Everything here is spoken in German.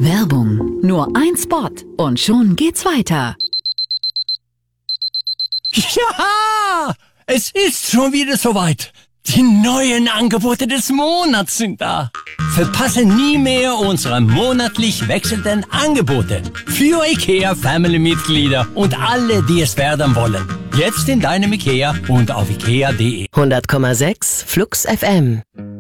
Werbung. Nur ein Spot und schon geht's weiter. Ja, es ist schon wieder soweit. Die neuen Angebote des Monats sind da. Verpasse nie mehr unsere monatlich wechselnden Angebote für IKEA-Family-Mitglieder und alle, die es werden wollen. Jetzt in deinem IKEA und auf ikea.de. 100,6 Flux FM.